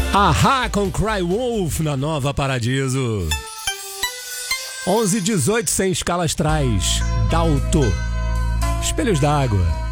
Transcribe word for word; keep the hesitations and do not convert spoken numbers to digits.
Ahá com Cry Wolf na Nova Paradiso. onze e dezoito sem escalas traz. Dalto. Espelhos d'água.